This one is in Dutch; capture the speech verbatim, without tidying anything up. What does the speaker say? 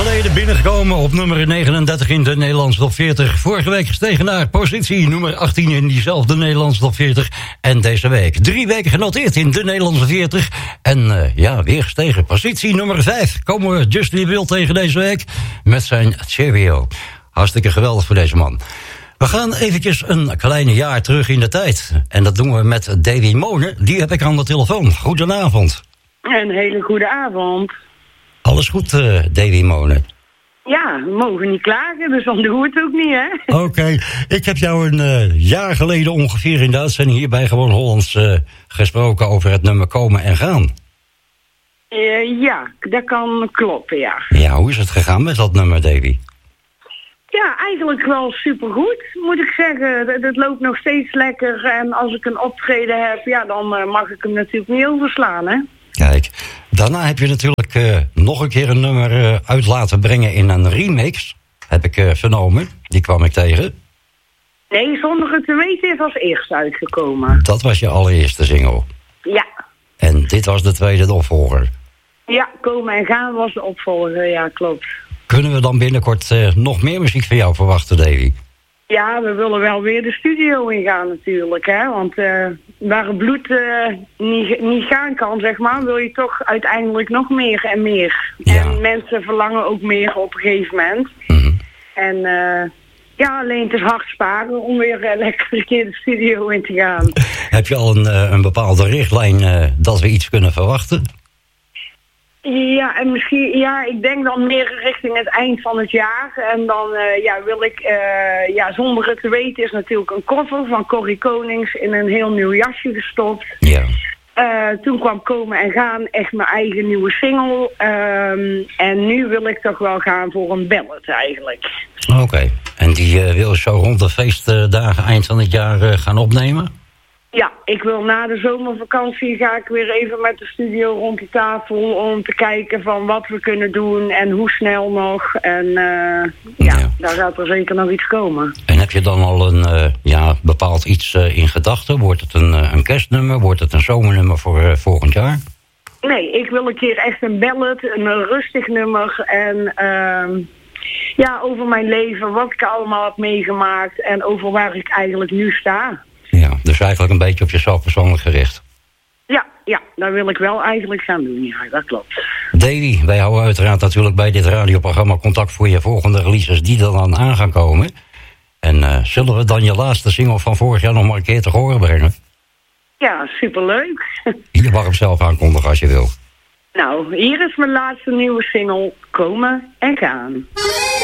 geleden binnengekomen op nummer negenendertig in de Nederlandse top veertig. Vorige week gestegen naar positie nummer achttien in diezelfde Nederlandse top veertig. En deze week drie weken genoteerd in de Nederlandse veertig. En uh, ja, weer gestegen. Positie nummer vijf komen we Justin Wild tegen deze week met zijn Cheerio. Hartstikke geweldig voor deze man. We gaan eventjes een kleine jaar terug in de tijd. En dat doen we met Davy Monen. Die heb ik aan de telefoon. Goedenavond. Een hele goede avond. Alles goed, uh, Davy Monen? Ja, we mogen niet klagen, dus dan doen we het ook niet, hè? Oké, okay. Ik heb jou een uh, jaar geleden ongeveer in de uitzending hier bij Gewoon Hollands uh, gesproken over het nummer Komen en Gaan. Uh, ja, dat kan kloppen, ja. Ja, hoe is het gegaan met dat nummer, Davy? Ja, eigenlijk wel supergoed, moet ik zeggen. Het, het loopt nog steeds lekker en als ik een optreden heb, ja, dan uh, mag ik hem natuurlijk niet overslaan, hè? Kijk, daarna heb je natuurlijk uh, nog een keer een nummer uh, uit laten brengen in een remix. Heb ik uh, vernomen, die kwam ik tegen. Nee, Zonder het te weten is als eerste uitgekomen. Dat was je allereerste single? Ja. En dit was de tweede de opvolger? Ja, Komen en Gaan was de opvolger, ja, klopt. Kunnen we dan binnenkort uh, nog meer muziek van jou verwachten, Davy? Ja, we willen wel weer de studio ingaan natuurlijk, hè. Want uh, waar het bloed uh, niet, niet gaan kan, zeg maar, wil je toch uiteindelijk nog meer en meer. Ja. En mensen verlangen ook meer op een gegeven moment. Mm-hmm. En uh, ja, alleen het is hard sparen om weer uh, lekker een keer de studio in te gaan. Heb je al een, uh, een bepaalde richtlijn uh, dat we iets kunnen verwachten? Ja, en misschien, ja, ik denk dan meer richting het eind van het jaar. En dan, uh, ja, wil ik, uh, ja, Zonder het te weten is natuurlijk een cover van Corrie Konings in een heel nieuw jasje gestopt. Ja. Uh, toen kwam Komen en Gaan, echt mijn eigen nieuwe single. Um, en nu wil ik toch wel gaan voor een ballad eigenlijk. Oké, okay. En die uh, wil je zo rond de feestdagen eind van het jaar uh, gaan opnemen? Ja, ik wil na de zomervakantie ga ik weer even met de studio rond de tafel om te kijken van wat we kunnen doen en hoe snel nog. En uh, ja, ja, daar gaat er zeker nog iets komen. En heb je dan al een uh, ja, bepaald iets uh, in gedachten? Wordt het een, uh, een kerstnummer? Wordt het een zomernummer voor uh, volgend jaar? Nee, ik wil een keer echt een ballad, een rustig nummer en uh, ja, over mijn leven, wat ik allemaal heb meegemaakt en over waar ik eigenlijk nu sta. Ja, dus eigenlijk een beetje op jezelf persoonlijk gericht. Ja, ja, dat wil ik wel eigenlijk gaan doen, ja, dat klopt. Davy, wij houden uiteraard natuurlijk bij dit radioprogramma contact voor je volgende releases die er dan aan gaan komen. En uh, zullen we dan je laatste single van vorig jaar nog maar een keer te horen brengen? Ja, superleuk. Je mag hem zelf aankondigen als je wil. Nou, hier is mijn laatste nieuwe single, Komen en Gaan.